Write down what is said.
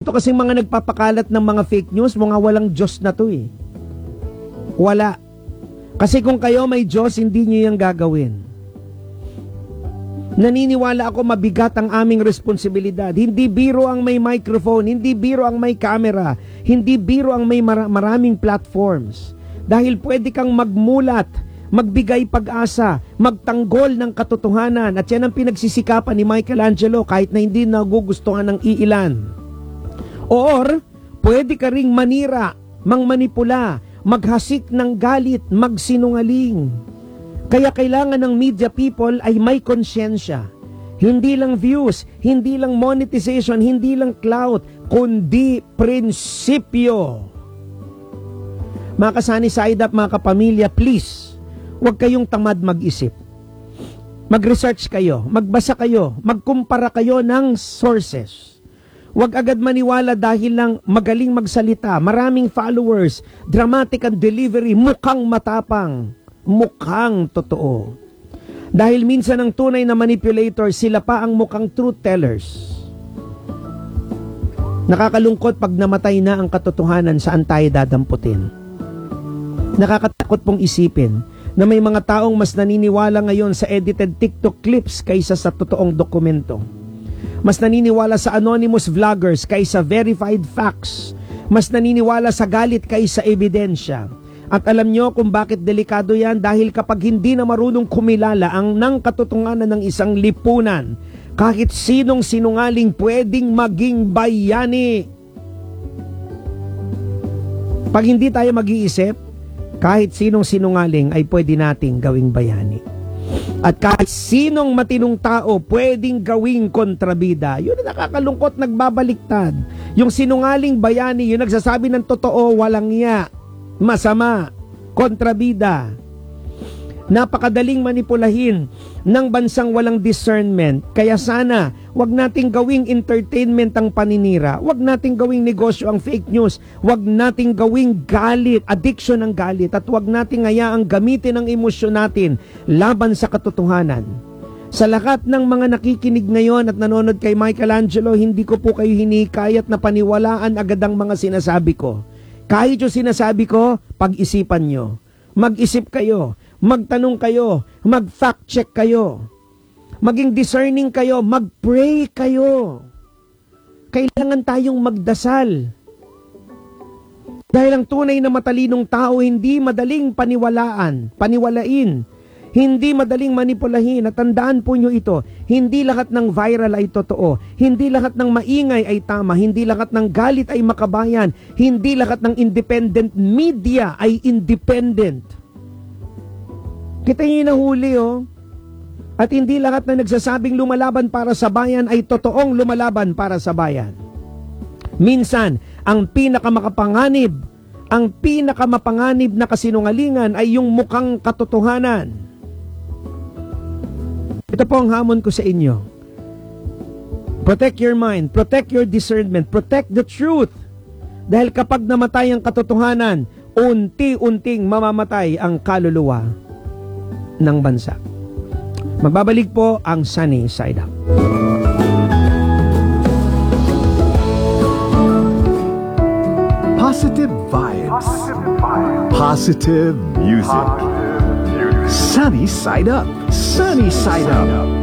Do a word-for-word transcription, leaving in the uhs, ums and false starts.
ganito kasing mga nagpapakalat ng mga fake news, mga walang Diyos na to eh. Wala. Kasi kung kayo may Diyos, hindi nyo yung gagawin. Naniniwala ako mabigat ang aming responsibilidad. Hindi biro ang may microphone, hindi biro ang may camera, hindi biro ang may mar- maraming platforms. Dahil pwede kang magmulat, magbigay pag-asa, magtanggol ng katotohanan. At yan ang pinagsisikapan ni Michelangelo kahit na hindi nagugustuhan ng iilan. Or, pwede ka ring manira, mangmanipula, maghasik ng galit, magsinungaling. Kaya kailangan ng media people ay may konsyensya. Hindi lang views, hindi lang monetization, hindi lang clout, kundi prinsipyo. Mga kasani side up, mga kapamilya, please, huwag kayong tamad mag-isip. Mag-research kayo, magbasa kayo, magkumpara kayo ng sources. Huwag agad maniwala dahil lang magaling magsalita, maraming followers, dramatic ang delivery, mukhang matapang. Mukhang totoo. Dahil minsan ang tunay na manipulator, sila pa ang mukhang truth tellers. Nakakalungkot pag namatay na ang katotohanan, saan tayo dadamputin. Nakakatakot pong isipin na may mga taong mas naniniwala ngayon sa edited TikTok clips kaysa sa totoong dokumento. Mas naniniwala sa anonymous vloggers kaysa verified facts. Mas naniniwala sa galit kaysa ebidensya. At alam nyo kung bakit delikado yan? Dahil kapag hindi na marunong kumilala ang nang katotohanan ng isang lipunan, kahit sinong sinungaling pwedeng maging bayani. Pag hindi tayo mag-iisip, kahit sinong sinungaling ay pwede nating gawing bayani. At kahit sinong matinong tao pwedeng gawing kontrabida. Yun ang nakakalungkot, nagbabaliktad. Yung sinungaling bayani, yung nagsasabi ng totoo, walang iya, masama, kontrabida. Napakadaling manipulahin ng bansang walang discernment. Kaya sana, wag nating gawing entertainment ang paninira. Wag nating gawing negosyo ang fake news. Wag nating gawing galit, addiction ang galit. At wag nating hayaang gamitin ang emosyon natin laban sa katotohanan. Sa lahat ng mga nakikinig ngayon at nanonood kay Michelangelo, hindi ko po kayo hinikayat na paniwalaan agad ang mga sinasabi ko. Kahit yung sinasabi ko, pag-isipan nyo. Mag-isip kayo, magtanong kayo, mag-fact check kayo. Maging discerning kayo, mag-pray kayo. Kailangan tayong magdasal. Dahil ang tunay na matalinong tao, hindi madaling paniwalaan, paniwalain. Hindi madaling manipulahin. At tandaan po nyo ito, hindi lahat ng viral ay totoo. Hindi lahat ng maingay ay tama. Hindi lahat ng galit ay makabayan. Hindi lahat ng independent media ay independent. Kita nyo yung nahuli, oh. At hindi lahat na nagsasabing lumalaban para sa bayan ay totoong lumalaban para sa bayan. Minsan, ang pinakamakapanganib, ang pinakamapanganib na kasinungalingan ay yung mukhang katotohanan. Ito po ang hamon ko sa inyo. Protect your mind, protect your discernment, protect the truth. Dahil kapag namatay ang katotohanan, unti-unting mamamatay ang kaluluwa ng bansa. Magbabalik po ang Sunny Side Up. Positive vibes. Positive music. Sunny Side Up. Sunny Side Up.